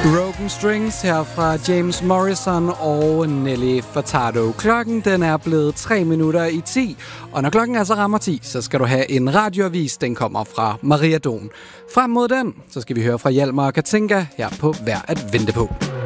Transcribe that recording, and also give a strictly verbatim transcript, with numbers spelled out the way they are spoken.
Broken Strings her fra James Morrison og Nelly Furtado. Klokken den er blevet tre minutter i ti, og når klokken altså rammer ti, så skal du have en radioavis. Den kommer fra Maria Don. Frem mod den, så skal vi høre fra Hjalmar og Katinka her på Værd at vente på.